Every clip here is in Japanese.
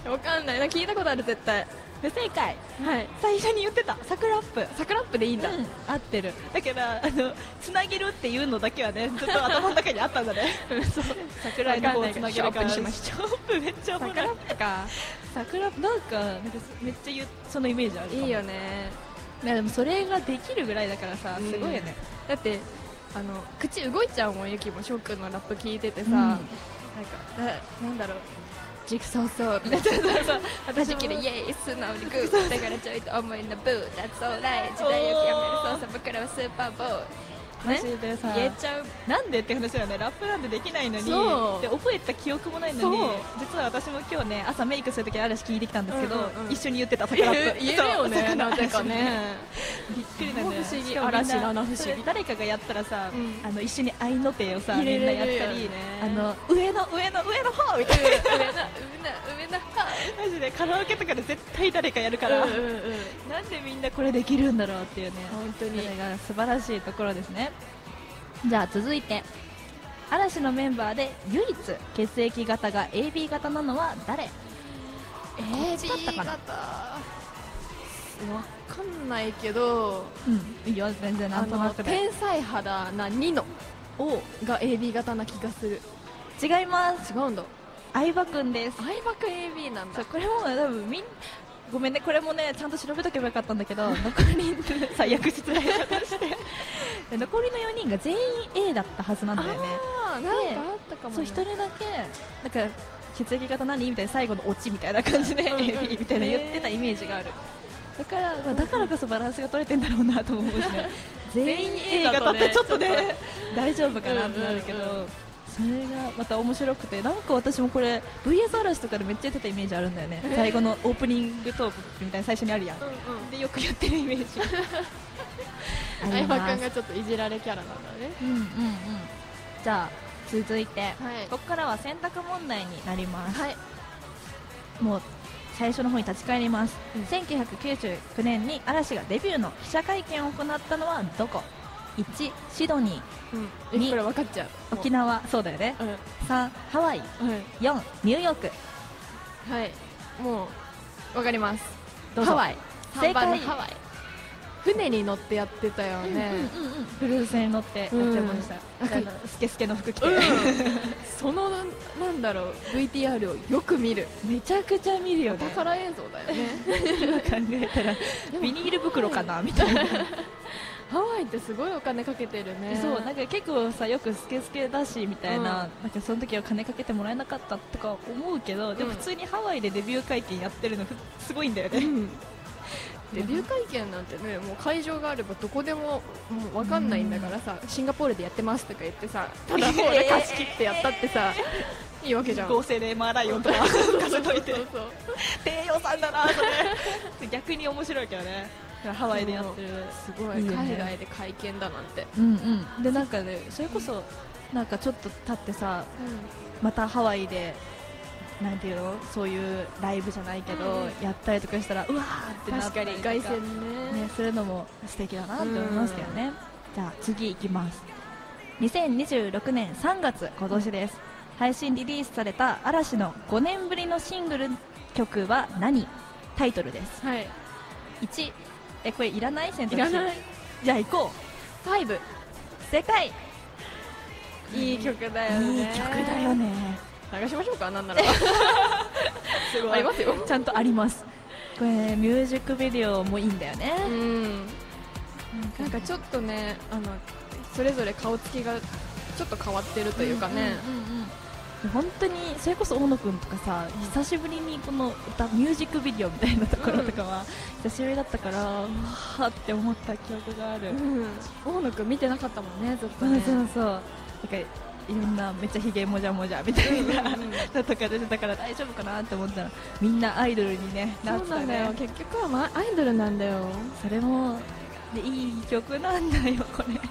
わかんないな、聞いたことある絶対。 不正解。 はい。 最初に言ってたサクラップ。 サクラップでいいんだ。 合ってる。だからつなげるっていうのだけはねずっと頭の中にあったんだね。そう。桜井の方をつなげるから。ショップめっちゃおもろい。 サクラップか。 サクラップなんかめっちゃそのイメージある。いいよね。でもそれができるぐらいだからさ、すごいよね。 だって口動いちゃうもん。ゆきも翔くんのラップ聞いててさ、なんだろう、ジクソーソーみたいな。私きりイエーイ素直にグーだからちょいと思いのブー That's alright 時代を極める操作僕らはスーパーボーイマジでさ、 言えちゃう。 なんでって話だよね。ラップなんてできないのに、で覚えた記憶もないのに、実は私も今日ね朝メイクするとき嵐聞いてきたんですけど、一緒に言ってた。サクラップ言えるよね。なぜかね。 びっくりだね。 不思議。嵐七不思議。 誰かがやったらさ、一緒に愛の手をさみんなやったり、上の方みたいな。上の方マジでカラオケとかで絶対誰かやるから、なんでみんなこれできるんだろうっていうね。 本当にそれが素晴らしいところですね。じゃあ続いて、嵐のメンバーで唯一血液型が AB 型なのは誰 ？AB 型わかんないけど、 いいよ全然。なんとなくで天才肌なニノが AB 型な気がする。 違います。 違うんだ。 相葉くんです。 相葉くん AB なんだ。 これも多分ごめんね、これもねちゃんと調べとけばよかったんだけど、残り最悪失礼して残りの4人が全員 A だったはずなんだよね。 なんかあったかもね。 そう、1人だけなんか血液型何みたいな最後のオチみたいな感じで AB みたいな言ってたイメージがある。だからこそバランスが取れてんだろうなと思うしね。全員 A 型ってちょっとね大丈夫かなってなるけど、それがまた面白くて、なんか私もこれ VS 嵐とかでめっちゃやってたイメージあるんだよね。最後のオープニングトークみたいな最初にあるやん、でよくやってるイメージ。 相葉君がちょっといじられキャラなんだね。 じゃあ続いて、ここからは選択問題になります。もう最初の方に立ち返ります。1999年に嵐がデビューの記者会見を行ったのはどこ？1シドニー、2 これ分かっちゃう。 沖縄、そうだよね、3ハワイ、4ニューヨーク。 はい、もう分かります。 ハワイ。 3番のハワイ。船に乗ってやってたよね。 クルーズ船に乗ってやってました。スケスケの服着て、 そのなんだろう VTR をよく見る。 めちゃくちゃ見るよね。 お宝映像だよね。 今考えたらビニール袋かなみたいな。 ハワイってすごいお金かけてるね。 そう、なんか結構さ、よくスケスケだしみたいな、なんかその時は金かけてもらえなかったとか思うけど、でも普通にハワイでデビュー会見やってるのすごいんだよね。 デビュー会見なんてね、もう会場があればどこでも分かんないんだからさ、シンガポールでやってますとか言ってさ、ただホール貸し切ってやったってさ、いいわけじゃん。 合成でマーライオンとか貸せといて、低予算だなそれ。逆に面白いけどね。ハワイでやってる、 すごい海外で会見だなんて。 でなんかね、それこそなんかちょっと経ってさ、またハワイでなんていうの、そういうライブじゃないけどやったりとかしたら、うわーってなったりとか、 凱旋ね、 するのも素敵だなって思いますけどね。じゃあ次いきます。2026年3月、今年です。配信リリースされた嵐の5年ぶりのシングル曲は何？タイトルです。1、これいらない？選択肢いらない。じゃあ行こう。5。正解。 いい曲だよね。 いい曲だよね。 流しましょうか。なんならすごいありますよ。 ちゃんとあります。これミュージックビデオもいいんだよね。 なんかちょっとね、それぞれ顔つきがちょっと変わってるというかね。 本当にそれこそ大野くんとかさ、久しぶりにこの歌ミュージックビデオみたいなところとかは久しぶりだったから、はって思った記憶がある。 大野くん見てなかったもんね、ずっとね。 そうそう、なんかいろんなめっちゃひげもじゃもじゃみたいなのとか出てたから大丈夫かなって思ったら、みんなアイドルにねなってたね。 結局はアイドルなんだよ。 それもいい曲なんだよこれね。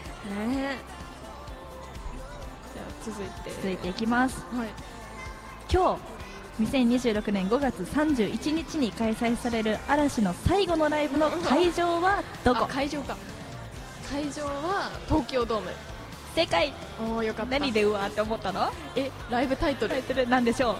じゃあ続いていきます。今日2026年5月31日に開催される嵐の最後のライブの会場はどこ？ 会場は東京ドーム。 正解。 よかった。 何でうわーって思ったの？ ライブタイトルなんでしょ